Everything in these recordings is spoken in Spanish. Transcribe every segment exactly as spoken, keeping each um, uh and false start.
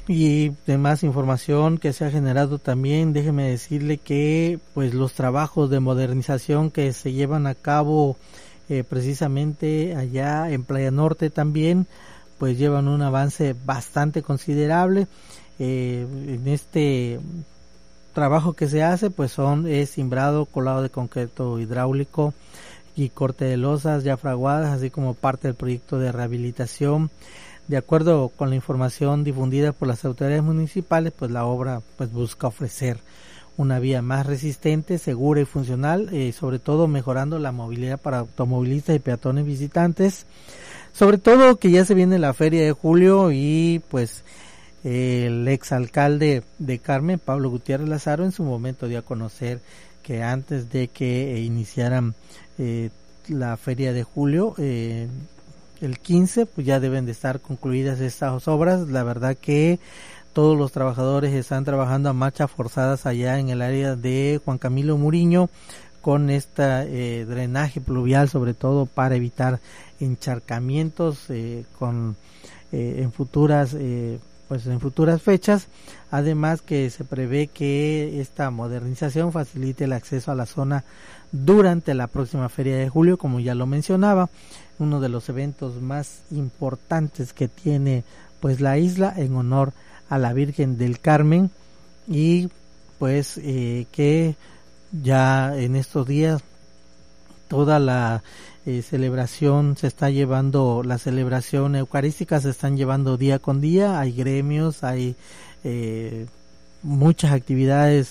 y demás información que se ha generado también, déjeme decirle que pues los trabajos de modernización que se llevan a cabo eh, precisamente allá en Playa Norte también pues llevan un avance bastante considerable. Eh, en este trabajo que se hace pues son es cimbrado, colado de concreto hidráulico y corte de losas ya fraguadas, así como parte del proyecto de rehabilitación. De acuerdo con la información difundida por las autoridades municipales, pues la obra pues busca ofrecer una vía más resistente, segura y funcional, eh, sobre todo mejorando la movilidad para automovilistas y peatones visitantes. Sobre todo que ya se viene la Feria de Julio y pues eh, el exalcalde de Carmen, Pablo Gutiérrez Lazaro, en su momento dio a conocer que antes de que eh, iniciaran eh, la Feria de Julio, eh, el quince, pues ya deben de estar concluidas estas obras. La verdad que todos los trabajadores están trabajando a marchas forzadas allá en el área de Juan Camilo Muriño con este eh, drenaje pluvial, sobre todo para evitar encharcamientos eh, con eh, en futuras eh, pues en futuras fechas. Además que se prevé que esta modernización facilite el acceso a la zona durante la próxima Feria de Julio, como ya lo mencionaba, uno de los eventos más importantes que tiene pues la isla en honor a la Virgen del Carmen, y pues eh, que ya en estos días toda la eh, celebración se está llevando, la celebración eucarística se están llevando día con día, hay gremios, hay eh, muchas actividades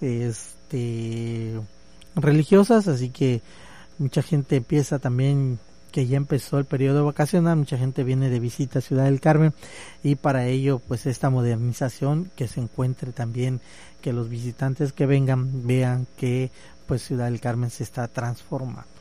este religiosas, así que mucha gente empieza también, que ya empezó el periodo vacacional, mucha gente viene de visita a Ciudad del Carmen, y para ello pues esta modernización que se encuentre también, que los visitantes que vengan vean que pues Ciudad del Carmen se está transformando.